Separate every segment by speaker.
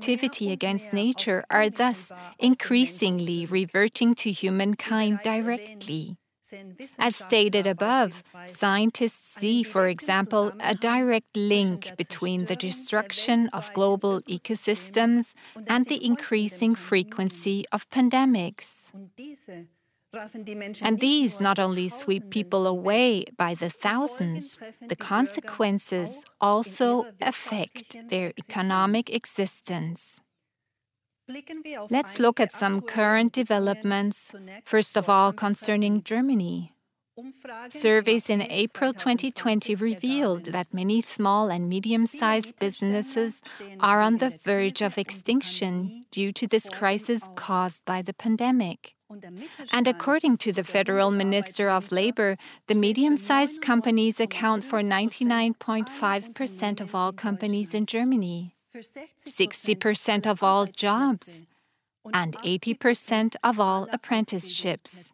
Speaker 1: activity against nature are thus increasingly reverting to humankind directly. As stated above, scientists see, for example, a direct link between the destruction of global ecosystems and the increasing frequency of pandemics. And these not only sweep people away by the thousands, the consequences also affect their economic existence. Let's look at some current developments, first of all concerning Germany. Surveys in April 2020 revealed that many small and medium-sized businesses are on the verge of extinction due to this crisis caused by the pandemic. And according to the Federal Minister of Labor, the medium-sized companies account for 99.5% of all companies in Germany, 60% of all jobs, and 80% of all apprenticeships.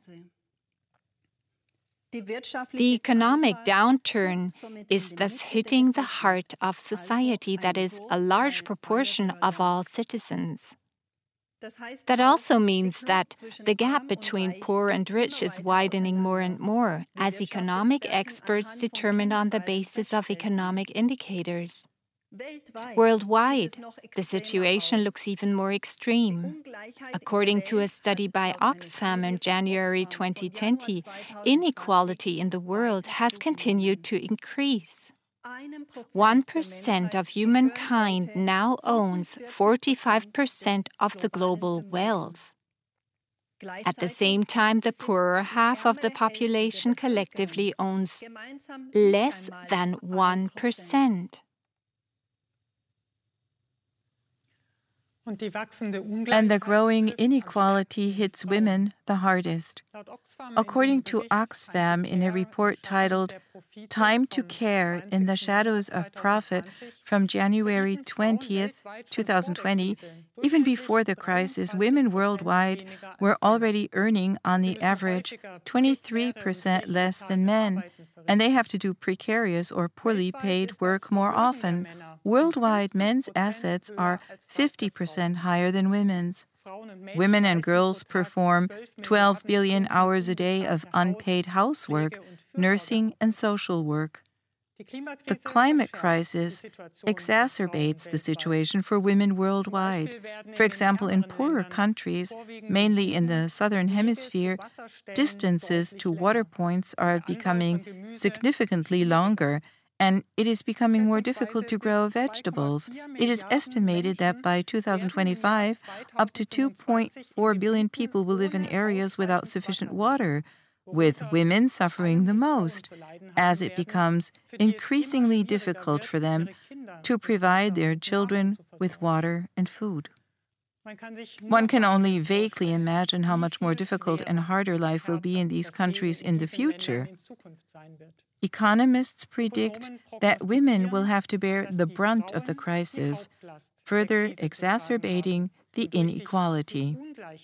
Speaker 1: The economic downturn is thus hitting the heart of society, that is, a large proportion of all citizens. That also means that the gap between poor and rich is widening more and more, as economic experts determine on the basis of economic indicators. Worldwide, the situation looks even more extreme. According to a study by Oxfam in January 2020, inequality in the world has continued to increase. 1% of humankind now owns 45% of the global wealth. At the same time, the poorer half of the population collectively owns less than 1%.
Speaker 2: And the growing inequality hits women the hardest. According to Oxfam, in a report titled Time to Care in the Shadows of Profit from January 20th, 2020, even before the crisis, women worldwide were already earning on the average 23% less than men, and they have to do precarious or poorly paid work more often. Worldwide, men's assets are 50% higher than women's. Women and girls perform 12 billion hours a day of unpaid housework, nursing, and social work. The climate crisis exacerbates the situation for women worldwide. For example, in poorer countries, mainly in the southern hemisphere, distances to water points are becoming significantly longer, and it is becoming more difficult to grow vegetables. It is estimated that by 2025, up to 2.4 billion people will live in areas without sufficient water, with women suffering the most, as it becomes increasingly difficult for them to provide their children with water and food. One can only vaguely imagine how much more difficult and harder life will be in these countries in the future. Economists predict that women will have to bear the brunt of the crisis, further exacerbating the inequality.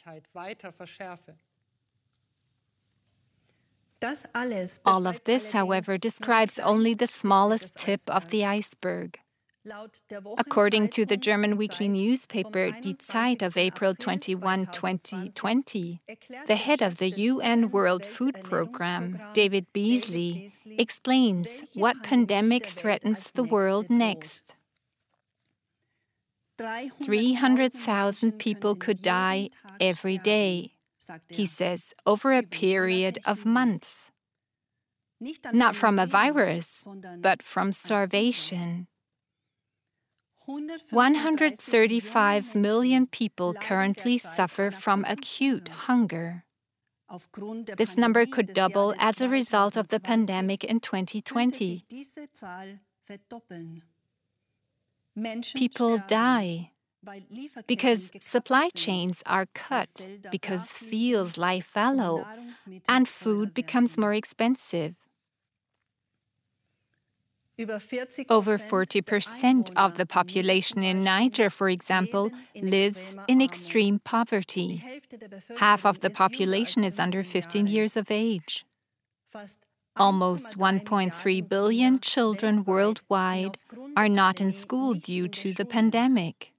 Speaker 1: All of this, however, describes only the smallest tip of the iceberg. According to the German weekly newspaper Die Zeit of April 21, 2020, the head of the UN World Food Programme, David Beasley, explains what pandemic threatens the world next. 300,000 people could die every day, he says, over a period of months. Not from a virus, but from starvation. 135 million people currently suffer from acute hunger. This number could double as a result of the pandemic in 2020. People die because supply chains are cut, because fields lie fallow, and food becomes more expensive. Over 40% of the population in Niger, for example, lives in extreme poverty. Half of the population is under 15 years of age. Almost 1.3 billion children worldwide are not in school due to the pandemic.